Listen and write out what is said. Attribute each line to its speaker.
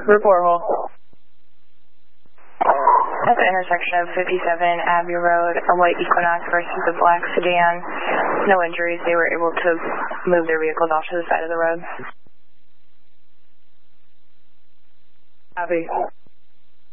Speaker 1: Report hole. At the intersection of 57 Abbey Road, a white Equinox versus a black sedan. No injuries. They were able to move their vehicles off to the side of the road.
Speaker 2: Copy.